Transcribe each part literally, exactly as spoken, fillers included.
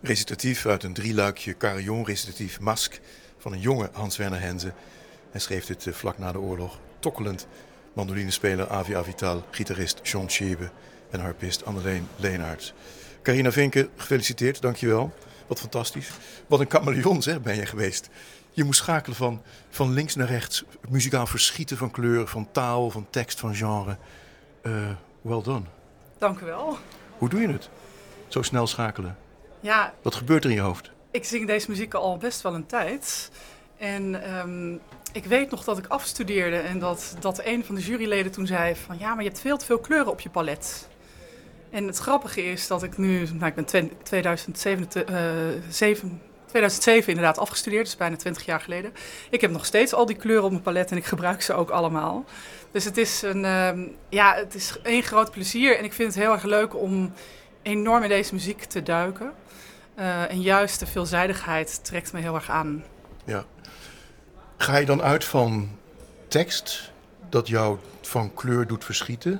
recitatief uit een drieluikje carillon, recitatief Masque van een jonge Hans Werner Henze. Hij schreef dit uh, vlak na de oorlog. Tokkelend mandolinespeler Avi Avital, gitarist John Schebe en harpist Anneleen Leenaerts. Carina Vinken, gefeliciteerd, dankjewel. Wat fantastisch. Wat een chameleon zeg, ben je geweest. Je moest schakelen van, van links naar rechts. Muzikaal verschieten van kleur, van taal, van tekst, van genre. Uh, well done. Dank u wel. Hoe doe je het? Zo snel schakelen. Ja, wat gebeurt er in je hoofd? Ik zing deze muziek al best wel een tijd. En um, ik weet nog dat ik afstudeerde en dat, dat een van de juryleden toen zei van ja, maar je hebt veel te veel kleuren op je palet. En het grappige is dat ik nu, nou ik ben tweeduizend zeven, uh, zeven, tweeduizend zeven inderdaad afgestudeerd, dus bijna twintig jaar geleden. Ik heb nog steeds al die kleuren op mijn palet en ik gebruik ze ook allemaal. Dus het is een, um, ja, het is één groot plezier en ik vind het heel erg leuk om enorm in deze muziek te duiken. Uh, en juist de veelzijdigheid trekt me heel erg aan. Ja. Ga je dan uit van tekst dat jou van kleur doet verschieten?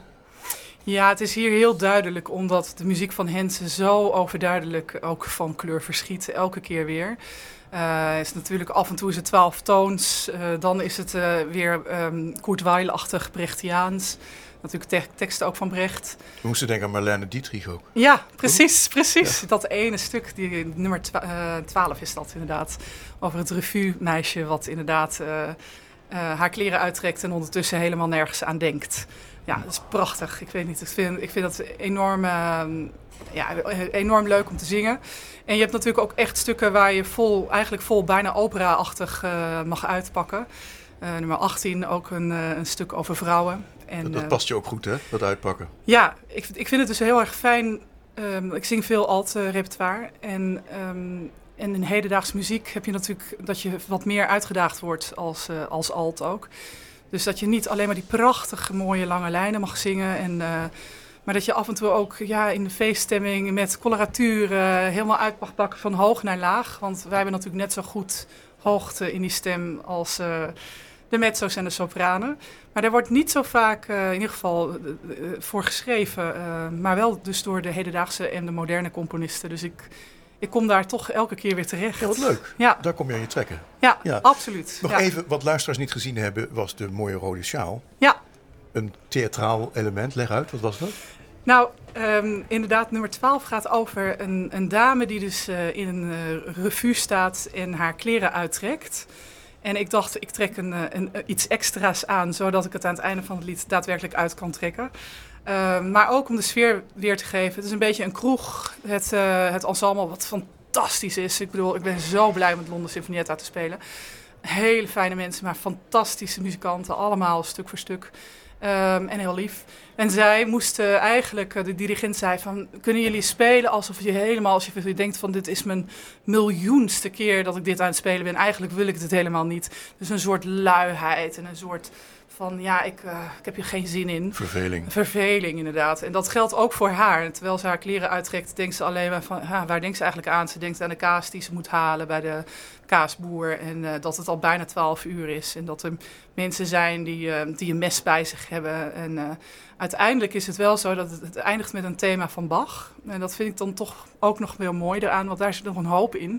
Ja, het is hier heel duidelijk, omdat de muziek van Henze zo overduidelijk ook van kleur verschiet, elke keer weer. Uh, is natuurlijk af en toe is het twaalf toons, uh, dan is het uh, weer um, Kurt Weill-achtig Brechtiaans. Natuurlijk te- teksten ook van Brecht. We moesten denken aan Marlene Dietrich ook. Ja, precies, precies. Ja. Dat ene stuk, die, nummer twaalf is dat inderdaad. Over het revue-meisje wat inderdaad uh, uh, haar kleren uittrekt en ondertussen helemaal nergens aan denkt. Ja, dat is prachtig. Ik weet niet, ik vind, ik vind dat enorm, uh, ja, enorm leuk om te zingen. En je hebt natuurlijk ook echt stukken waar je vol, eigenlijk vol bijna opera-achtig uh, mag uitpakken. Uh, nummer achttien, ook een, uh, een stuk over vrouwen. En, dat, dat past je ook goed, hè? Dat uitpakken. Ja, ik, ik vind het dus heel erg fijn. Um, ik zing veel alt-repertoire. En, um, en in hedendaagse muziek heb je natuurlijk dat je wat meer uitgedaagd wordt als, uh, als alt ook. Dus dat je niet alleen maar die prachtige, mooie lange lijnen mag zingen. En, uh, maar dat je af en toe ook ja, in de feeststemming met coloraturen helemaal uit mag pakken van hoog naar laag. Want wij hebben natuurlijk net zo goed hoogte in die stem als uh, de mezzo's en de sopranen. Maar daar wordt niet zo vaak uh, in ieder geval uh, uh, voor geschreven. Uh, maar wel dus door de hedendaagse en de moderne componisten. Dus ik, ik kom daar toch elke keer weer terecht. Ja, wat leuk. Ja. Daar kom je aan je trekken. Ja, ja. absoluut. Nog ja. even, wat luisteraars niet gezien hebben, was de mooie rode sjaal. Ja. Een theatraal element. Leg uit, wat was dat? Nou, um, inderdaad, nummer twaalf gaat over een, een dame die dus uh, in een uh, revue staat en haar kleren uittrekt. En ik dacht, ik trek een, een, een, iets extra's aan, zodat ik het aan het einde van het lied daadwerkelijk uit kan trekken. Uh, maar ook om de sfeer weer te geven. Het is een beetje een kroeg, het, uh, het ensemble wat fantastisch is. Ik bedoel, ik ben zo blij om het Londen Sinfonietta te spelen. Hele fijne mensen, maar fantastische muzikanten, allemaal stuk voor stuk. Um, en heel lief. En zij moesten eigenlijk, de dirigent zei van, kunnen jullie spelen alsof je helemaal, als je denkt van dit is mijn miljoenste keer dat ik dit aan het spelen ben. Eigenlijk wil ik het helemaal niet. Dus een soort luiheid en een soort van, ja, ik, uh, ik heb hier geen zin in. Verveling. Verveling, inderdaad. En dat geldt ook voor haar. Terwijl ze haar kleren uittrekt, denkt ze alleen maar van, ha, waar denkt ze eigenlijk aan? Ze denkt aan de kaas die ze moet halen bij de kaasboer. En uh, dat het al bijna twaalf uur is. En dat er mensen zijn die, uh, die een mes bij zich hebben. En uh, uiteindelijk is het wel zo dat het, het eindigt met een thema van Bach. En dat vind ik dan toch ook nog heel mooi eraan, want daar zit nog een hoop in.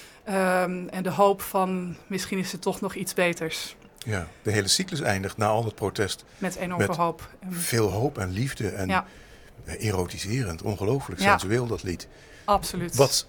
Um, en de hoop van, misschien is het toch nog iets beters. Ja, de hele cyclus eindigt na al het protest. Met enorm met veel hoop. Veel hoop en liefde en ja. erotiserend, ongelooflijk ja. sensueel dat lied. Absoluut. Wat,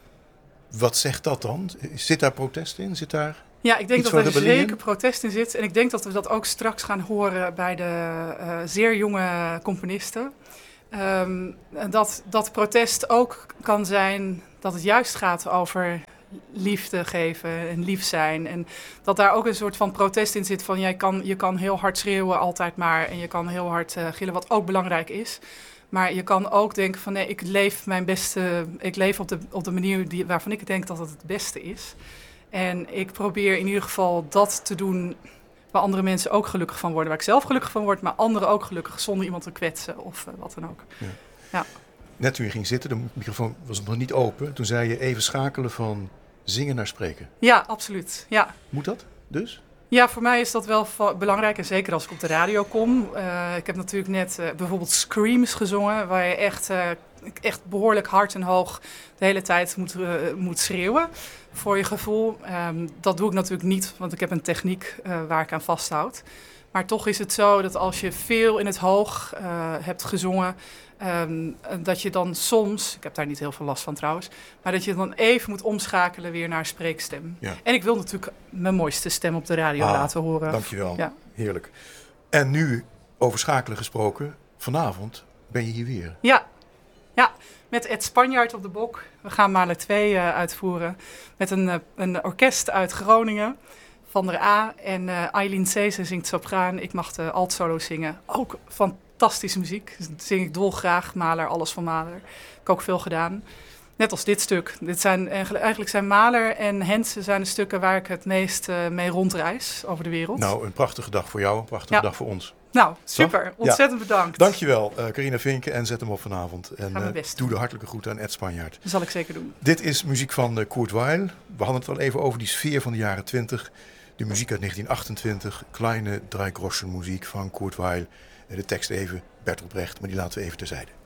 wat zegt dat dan? Zit daar protest in? Zit daar Ja, ik denk iets dat er rebellie zeker in? protest in zit. En ik denk dat we dat ook straks gaan horen bij de uh, zeer jonge componisten. Um, dat, dat protest ook kan zijn dat het juist gaat over liefde geven en lief zijn. En dat daar ook een soort van protest in zit van jij kan, je kan heel hard schreeuwen altijd maar en je kan heel hard uh, gillen, wat ook belangrijk is. Maar je kan ook denken van nee, ik leef mijn beste, ik leef op de, op de manier die, waarvan ik denk dat het het beste is. En ik probeer in ieder geval dat te doen waar andere mensen ook gelukkig van worden. Waar ik zelf gelukkig van word, maar anderen ook gelukkig zonder iemand te kwetsen of uh, wat dan ook. Ja. Ja. Net toen je ging zitten, de microfoon was nog niet open. Toen zei je even schakelen van zingen naar spreken. Ja, absoluut. Ja. Moet dat dus? Ja, voor mij is dat wel va- belangrijk. En zeker als ik op de radio kom. Uh, ik heb natuurlijk net uh, bijvoorbeeld Screams gezongen. Waar je echt, uh, echt behoorlijk hard en hoog de hele tijd moet, uh, moet schreeuwen. Voor je gevoel. Um, dat doe ik natuurlijk niet. Want ik heb een techniek uh, waar ik aan vasthoud. Maar toch is het zo dat als je veel in het hoog uh, hebt gezongen... Um, dat je dan soms, ik heb daar niet heel veel last van trouwens... maar dat je dan even moet omschakelen weer naar spreekstem. Ja. En ik wil natuurlijk mijn mooiste stem op de radio ah, laten horen. Dankjewel, ja. Heerlijk. En nu, over schakelen gesproken, vanavond ben je hier weer. Ja, ja. Met Ed Spanjaard op de bok. We gaan Mahler twee uh, uitvoeren met een, uh, een orkest uit Groningen... Van der A en uh, Eileen Ceesay zingt sopraan. Ik mag de altsolo zingen. Ook fantastische muziek. Dat zing ik dolgraag. Mahler, alles van Mahler. Ik heb ook veel gedaan. Net als dit stuk. Dit zijn, eigenlijk zijn Mahler en Henze zijn de stukken waar ik het meest uh, mee rondreis over de wereld. Nou, een prachtige dag voor jou, een prachtige ja. dag voor ons. Nou, super. Toch? Ontzettend ja. bedankt. Dankjewel, uh, Carina Vinken. En zet hem op vanavond. En uh, doe de hartelijke groeten aan Ed Spanjaard. Dat zal ik zeker doen. Dit is muziek van uh, Kurt Weill. We hadden het al even over die sfeer van de jaren twintig. De muziek uit negentien achtentwintig, kleine Dreigroschenmuziek van Kurt Weill. De tekst even Bertolt Brecht, maar die laten we even terzijde.